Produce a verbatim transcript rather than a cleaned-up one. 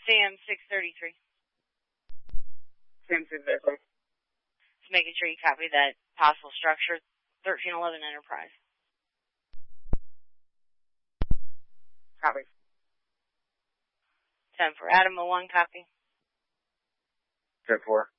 Sam six thirty-three. Sam six thirty-three. Just making sure you copy that possible structure, thirteen eleven Enterprise. Copy. ten for Adam, a one copy. ten four.